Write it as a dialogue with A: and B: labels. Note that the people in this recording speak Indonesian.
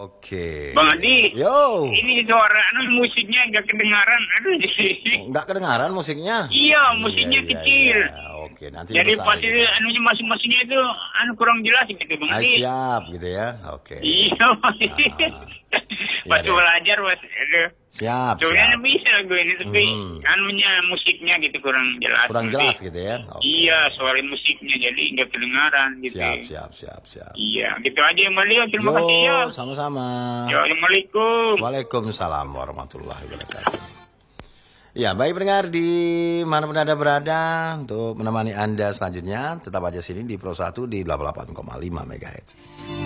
A: Oke.
B: Bang Adi.
A: Yo.
B: Ini suara musiknya nggak kedengaran. Aduh.
A: Nggak kedengaran musiknya?
B: Iya, musiknya kecil.
A: Iya. Oke, nanti
B: jadi pasti anunya masing-masingnya itu kurang jelas gitu Bang Adi.
A: Siap gitu ya. Oke.
B: Iya. Pas belajar aduh.
A: Siap.
B: Soalnya bisa gue ini tapi anunya musiknya gitu kurang jelas.
A: Kurang jelas gitu ya.
B: Iya, suara musiknya jadi nggak kedengaran gitu.
A: Siap.
B: Iya, gitu aja yang beliau. Terima kasih ya.
A: Sama-sama.
B: Assalamualaikum.
A: Waalaikumsalam warahmatullahi wabarakatuh. Ya, baik pendengar di mana pun Anda berada, untuk menemani Anda selanjutnya tetap aja sini di Pro 1 di 88,5 MHz.